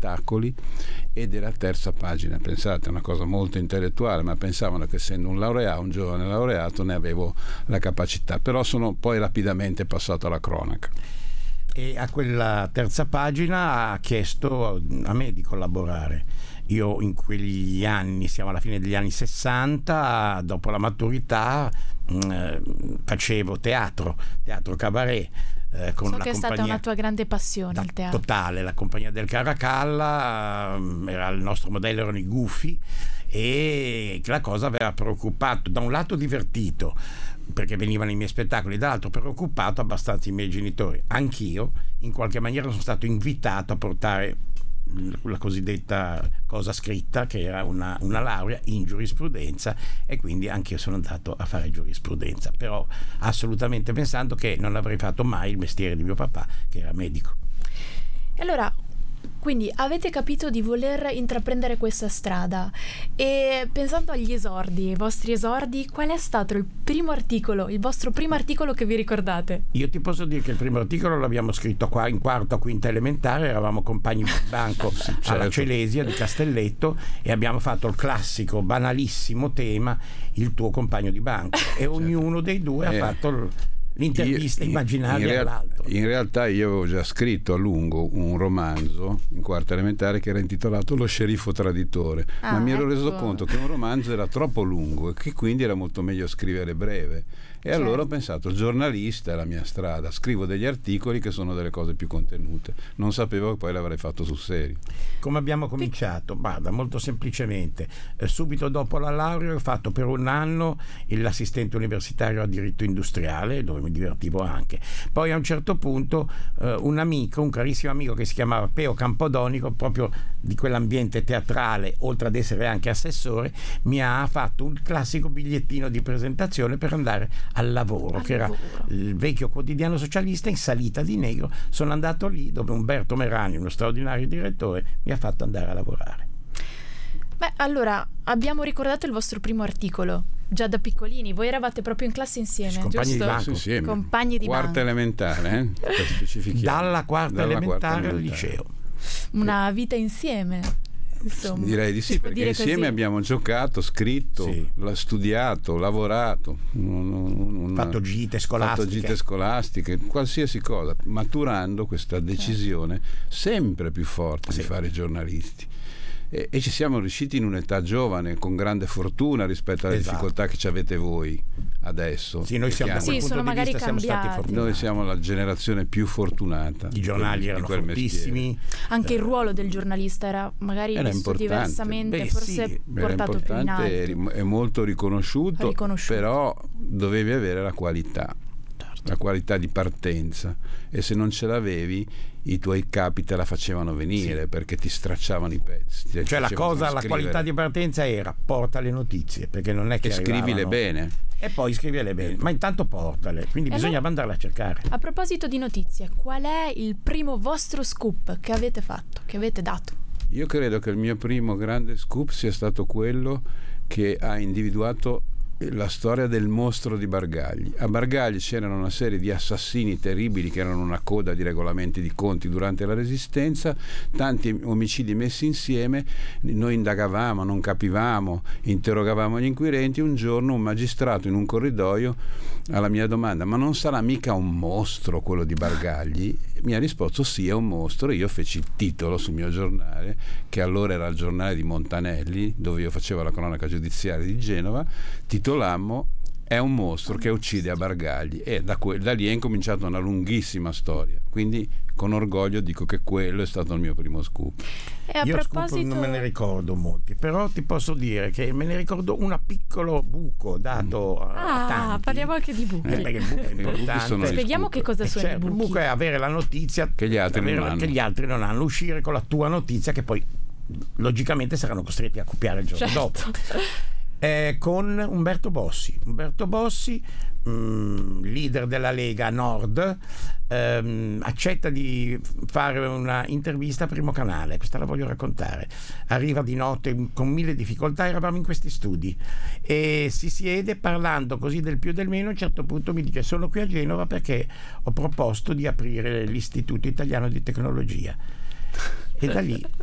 spettacoli e della terza pagina. Pensate, è una cosa molto intellettuale, ma pensavano che essendo un giovane laureato ne avevo la capacità, però sono poi rapidamente passato alla cronaca. E a quella terza pagina ha chiesto a me di collaborare. Io in quegli anni, siamo alla fine degli anni 60, dopo la maturità facevo teatro cabaret, con so la che è stata una tua grande passione il teatro. Totale, la compagnia del Caracalla, era il nostro modello, erano i Gufi, e la cosa aveva preoccupato, da un lato divertito perché venivano i miei spettacoli, dall'altro preoccupato abbastanza i miei genitori. Anch'io in qualche maniera sono stato invitato a portare la cosiddetta cosa scritta, che era una laurea in giurisprudenza, e quindi anche io sono andato a fare giurisprudenza, però assolutamente pensando che non avrei fatto mai il mestiere di mio papà, che era medico. E allora, quindi avete capito di voler intraprendere questa strada, e pensando agli esordi, ai vostri esordi, qual è stato il vostro primo articolo che vi ricordate? Io ti posso dire che il primo articolo l'abbiamo scritto qua in quarta o quinta elementare, eravamo compagni di banco alla Celesia di Castelletto, e abbiamo fatto il classico banalissimo tema, il tuo compagno di banco, e ognuno dei due ha fatto l'intervista immaginaria all'altro. In realtà io avevo già scritto a lungo un romanzo in quarta elementare che era intitolato Lo sceriffo traditore, ma mi ero reso conto che un romanzo era troppo lungo e che quindi era molto meglio scrivere breve, e allora ho pensato, il giornalista è la mia strada, scrivo degli articoli che sono delle cose più contenute. Non sapevo che poi l'avrei fatto sul serio. Come abbiamo cominciato? Guarda, molto semplicemente, subito dopo la laurea ho fatto per un anno l'assistente universitario a diritto industriale, dove mi divertivo anche. Poi a un certo punto un carissimo amico che si chiamava Peo Campodonico, proprio di quell'ambiente teatrale, oltre ad essere anche assessore, mi ha fatto un classico bigliettino di presentazione per andare al lavoro, che era il vecchio quotidiano socialista in salita di Negro. Sono andato lì dove Umberto Merani, uno straordinario direttore, mi ha fatto andare a lavorare. Beh, allora, abbiamo ricordato il vostro primo articolo, già da piccolini, voi eravate proprio in classe insieme, compagni giusto? di banco. Insieme. Compagni di quarta banco. elementare, per specificare. Dalla quarta elementare al liceo. Una vita insieme. Insomma, direi di sì, perché insieme così abbiamo giocato, scritto, studiato, lavorato, fatto gite scolastiche, qualsiasi cosa, maturando questa decisione sempre più forte di fare giornalisti. E ci siamo riusciti in un'età giovane, con grande fortuna rispetto alle difficoltà che ci avete voi adesso. Sì, noi siamo, da quel punto sono di magari vista, siamo stati fortunati. Noi siamo la generazione più fortunata. I giornali erano fortissimi. Anche il ruolo del giornalista era magari visto diversamente, forse portato più in alto. È molto riconosciuto, però dovevi avere la qualità di partenza, e se non ce l'avevi i tuoi capi te la facevano venire, perché ti stracciavano i pezzi, cioè la qualità di partenza era porta le notizie, perché non è che scrivile bene e poi scrivile bene, ma intanto portale, quindi bisognava andarle a cercare. A proposito di notizie, qual è il primo vostro scoop che avete fatto, che avete dato? Io credo che il mio primo grande scoop sia stato quello che ha individuato la storia del mostro di Bargagli. A Bargagli c'erano una serie di assassini terribili che erano una coda di regolamenti di conti durante la Resistenza, tanti omicidi messi insieme. Noi indagavamo, non capivamo, interrogavamo gli inquirenti. Un giorno un magistrato in un corridoio alla mia domanda: ma non sarà mica un mostro quello di Bargagli? Mi ha risposto: sì, è un mostro. Io feci il titolo sul mio giornale, che allora era il giornale di Montanelli, dove io facevo la cronaca giudiziaria di Genova. Titolammo "È un mostro che uccide a Bargagli", e da lì è incominciata una lunghissima storia. Quindi con orgoglio dico che quello è stato il mio primo scoop. E a io proposito... scoop non me ne ricordo molti, però ti posso dire che me ne ricordo un piccolo buco dato a tanti. Parliamo anche di buchi. Perché il buco è importante. Spieghiamo che cosa sono i buchi. Il buco è avere la notizia che gli altri non hanno, uscire con la tua notizia, che poi logicamente saranno costretti a copiare il giorno dopo. Con Umberto Bossi, leader della Lega Nord, accetta di fare una intervista a Primo Canale. Questa la voglio raccontare. Arriva di notte con 1000 difficoltà, eravamo in questi studi e si siede, parlando così del più e del meno. A un certo punto mi dice: sono qui a Genova perché ho proposto di aprire l'Istituto Italiano di Tecnologia. E da lì